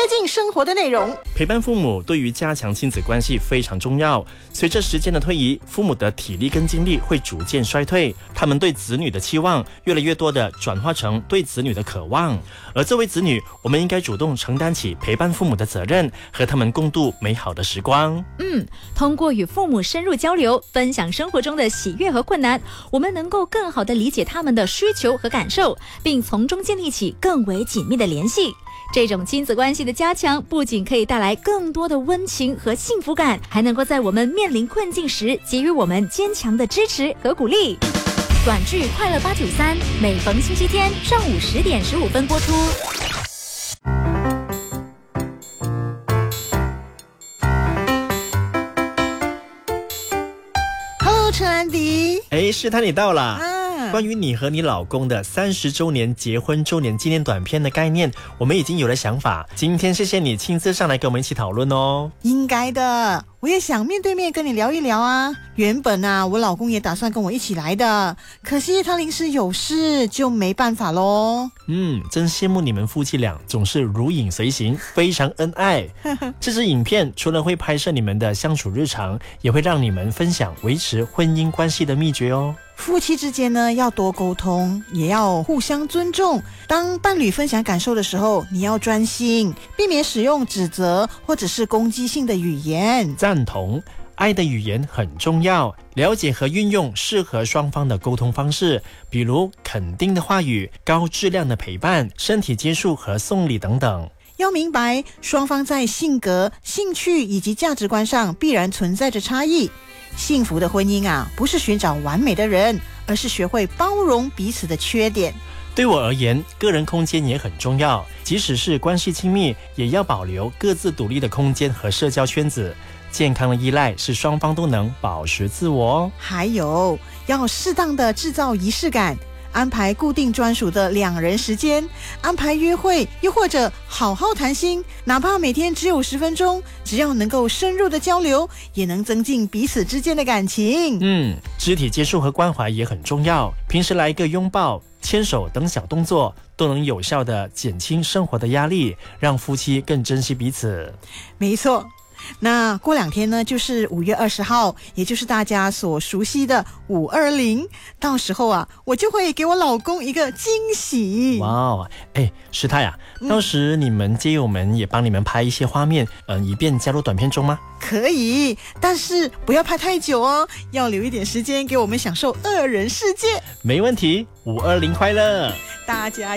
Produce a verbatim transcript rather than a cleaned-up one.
近生活的内容。 陪伴父母对于加强亲子关系非常重要。随着时间的推移，父母的体力跟精力会逐渐衰退，他们对子女的期望越来越多的转化成对子女的渴望。而作为子女，我们应该主动承担起陪伴父母的责任，和他们共度美好的时光。 嗯，通过与父母深入交流，分享生活中的喜悦和困难，我们能够更好地理解他们的需求和感受，并从中建立起更为紧密的联系。这种亲子关系的加强，不仅可以带来更多的温情和幸福感，还能够在我们面临困境时给予我们坚强的支持和鼓励。短剧《快乐八九三》每逢星期天上午十点十五分播出。 Hello， 陈安迪。 哎，试探你到了。 啊关于你和你老公的三十周年结婚周年纪念短片的概念，我们已经有了想法。今天谢谢你亲自上来跟我们一起讨论哦。 应该的，我也想面对面跟你聊一聊啊。原本啊，我老公也打算跟我一起来的，可惜他临时有事，就没办法咯。 嗯，真羡慕你们夫妻俩总是如影随形，非常恩爱。这支影片除了会拍摄你们的相处日常，也会让你们分享维持婚姻关系的秘诀哦。 夫妻之间呢，要多沟通，也要互相尊重。当伴侣分享感受的时候，你要专心，避免使用指责或者是攻击性的语言。 赞同，爱的语言很重要，了解和运用适合双方的沟通方式，比如肯定的话语、高质量的陪伴、身体接触和送礼等等。 要明白，双方在性格、兴趣以及价值观上必然存在着差异。幸福的婚姻啊，不是寻找完美的人，而是学会包容彼此的缺点。 对我而言，个人空间也很重要，即使是关系亲密，也要保留各自独立的空间和社交圈子。健康的依赖是双方都能保持自我哦。 还有，要适当的制造仪式感，安排固定专属的两人时间，安排约会，又或者好好谈心，哪怕每天只有十分钟，只要能够深入的交流，也能增进彼此之间的感情。 嗯，肢体接触和关怀也很重要，平时来一个拥抱、牵手等小动作，都能有效的减轻生活的压力，让夫妻更珍惜彼此。 没错。那过两天呢，就是五月二十号，也就是大家所熟悉的五二零。到时候啊，我就会给我老公一个惊喜。 哇哦，哎，师太啊，到时你们介意我们也帮你们拍一些画面，嗯、呃，以便加入短片中吗？ 可以，但是不要拍太久哦，要留一点时间给我们享受二人世界。 没问题，五二零快乐， 大家